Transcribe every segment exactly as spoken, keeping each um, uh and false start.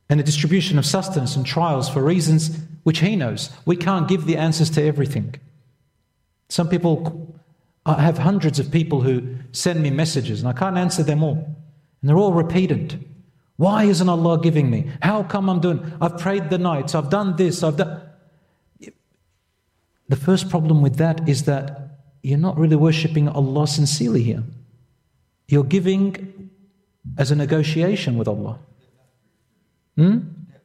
and a distribution of sustenance and trials for reasons which He knows. We can't give the answers to everything. Some people, I have hundreds of people who send me messages and I can't answer them all. And they're all repeated. Why isn't Allah giving me? How come I'm doing? I've prayed the nights, I've done this, I've done... The first problem with that is that you're not really worshipping Allah sincerely here. You're giving as a negotiation with Allah. Hmm?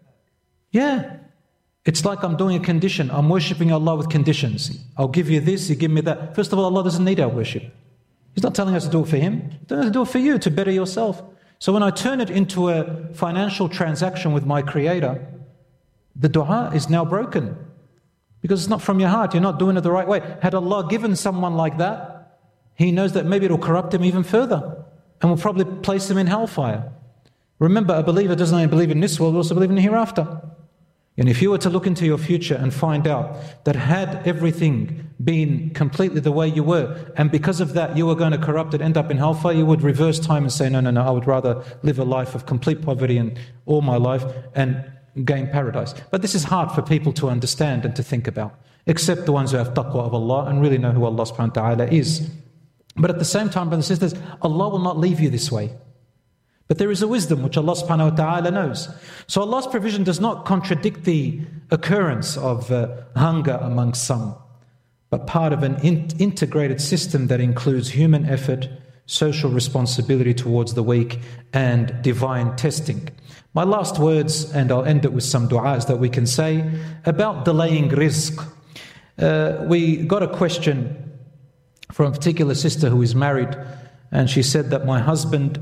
Yeah. It's like I'm doing a condition. I'm worshipping Allah with conditions. I'll give you this, you give me that. First of all, Allah doesn't need our worship. He's not telling us to do it for Him. He's telling us to do it for you, to better yourself. So when I turn it into a financial transaction with my Creator, the dua is now broken. Because it's not from your heart. You're not doing it the right way. Had Allah given someone like that, He knows that maybe it'll corrupt him even further. And will probably place him in hellfire. Remember, a believer doesn't only believe in this world, but also believe in the hereafter. And if you were to look into your future and find out that had everything been completely the way you were, and because of that you were going to corrupt it, end up in hellfire, you would reverse time and say, no, no, no, I would rather live a life of complete poverty and all my life and gain paradise. But this is hard for people to understand and to think about, except the ones who have taqwa of Allah and really know who Allah subhanahu wa ta'ala is. But at the same time, brothers and sisters, Allah will not leave you this way. But there is a wisdom which Allah subhanahu wa ta'ala knows. So Allah's provision does not contradict the occurrence of uh, hunger amongst some, but part of an in- integrated system that includes human effort, social responsibility towards the weak, and divine testing. My last words, and I'll end it with some du'as that we can say, about delaying rizq. Uh, we got a question from a particular sister who is married, and she said that my husband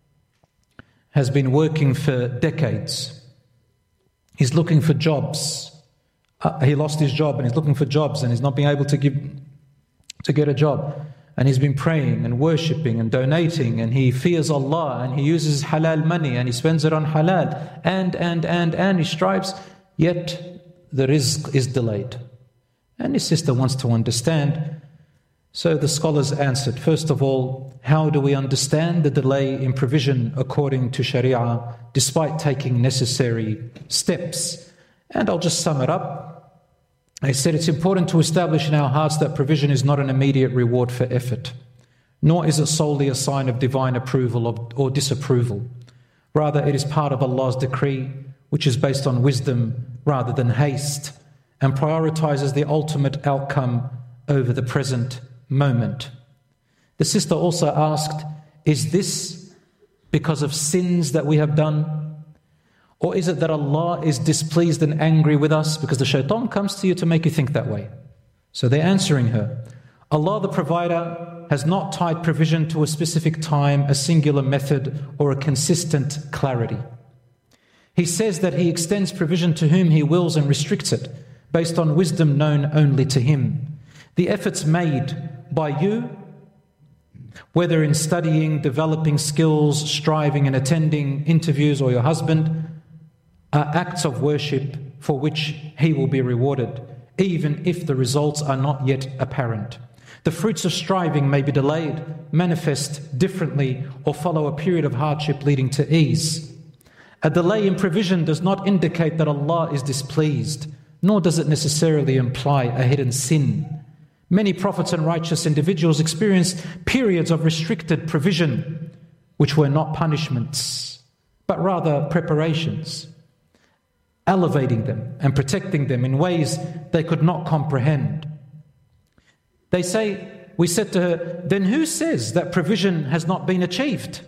has been working for decades. He's looking for jobs. Uh, he lost his job and he's looking for jobs and he's not being able to give to get a job. And he's been praying and worshipping and donating, and he fears Allah and he uses halal money and he spends it on halal and, and, and, and he strives, yet the rizq is delayed. And his sister wants to understand. So the scholars answered, first of all, how do we understand the delay in provision according to Sharia, despite taking necessary steps? And I'll just sum it up. I said it's important to establish in our hearts that provision is not an immediate reward for effort, nor is it solely a sign of divine approval or disapproval. Rather, it is part of Allah's decree, which is based on wisdom rather than haste, and prioritizes the ultimate outcome over the present moment. The sister also asked, is this because of sins that we have done? Or is it that Allah is displeased and angry with us? Because the shaitan comes to you to make you think that way. So they're answering her. Allah the provider has not tied provision to a specific time, a singular method, or a consistent clarity. He says that He extends provision to whom He wills and restricts it, based on wisdom known only to Him. The efforts made by you, whether in studying, developing skills, striving and attending interviews, or your husband, are acts of worship for which He will be rewarded, even if the results are not yet apparent. The fruits of striving may be delayed, manifest differently, or follow a period of hardship leading to ease. A delay in provision does not indicate that Allah is displeased, nor does it necessarily imply a hidden sin. Many prophets and righteous individuals experienced periods of restricted provision, which were not punishments, but rather preparations, elevating them and protecting them in ways they could not comprehend. They say, we said to her, then who says that provision has not been achieved?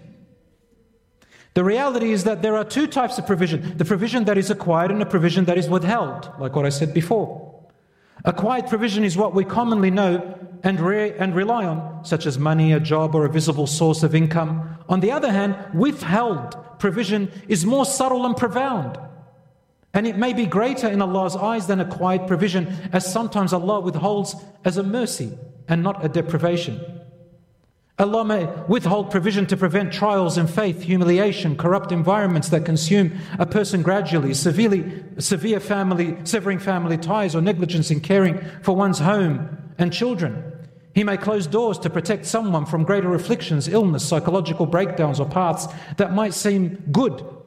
The reality is that there are two types of provision, the provision that is acquired and the provision that is withheld, like what I said before. Acquired provision is what we commonly know and, re- and rely on, such as money, a job, or a visible source of income. On the other hand, withheld provision is more subtle and profound. And it may be greater in Allah's eyes than acquired provision, as sometimes Allah withholds as a mercy and not a deprivation. Allah may withhold provision to prevent trials in faith, humiliation, corrupt environments that consume a person gradually, severely, severe family, severing family ties, or negligence in caring for one's home and children. He may close doors to protect someone from greater afflictions, illness, psychological breakdowns, or paths that might seem good